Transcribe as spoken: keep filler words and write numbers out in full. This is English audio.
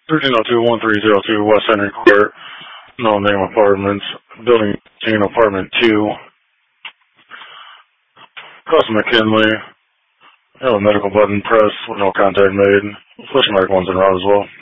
thirteen oh two, one three zero two West Henry Court, no name apartments, building eighteen, apartment two. Cross McKinley. I have a medical button press with no contact made. Question mark one's in route as well.